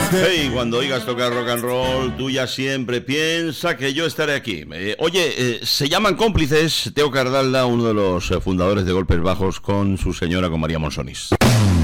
Hey, cuando oigas tocar rock and roll, tú ya siempre piensa que yo estaré aquí. Se llaman cómplices Teo Cardalda, uno de los fundadores de Golpes Bajos, con su señora, con María Monsonis.